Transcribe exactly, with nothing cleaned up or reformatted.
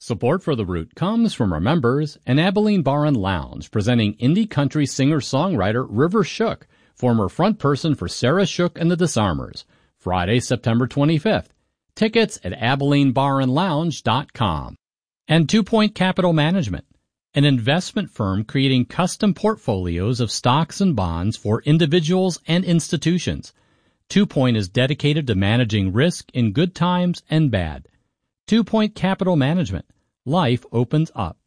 Support for The Root comes from our members and Abilene Bar and Lounge, presenting indie country singer-songwriter River Shook, former frontperson for Sarah Shook and the Disarmers, Friday, September twenty-fifth. Tickets at abilene bar and lounge dot com. And Two Point Capital Management, an investment firm creating custom portfolios of stocks and bonds for individuals and institutions. Two Point is dedicated to managing risk in good times and bad. Two Point Capital Management. Life opens up.